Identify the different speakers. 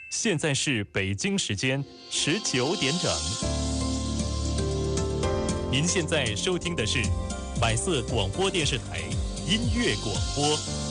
Speaker 1: 现在是北京时间19点整。您现在收听的是百色广播电视台音乐广播。